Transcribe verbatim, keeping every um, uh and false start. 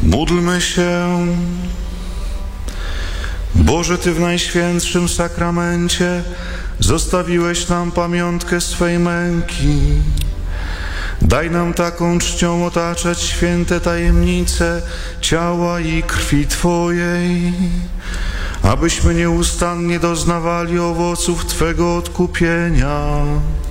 Módlmy się. Boże, Ty w Najświętszym Sakramencie zostawiłeś nam pamiątkę swej męki. Daj nam taką czcią otaczać święte tajemnice ciała i krwi Twojej, abyśmy nieustannie doznawali owoców Twego odkupienia.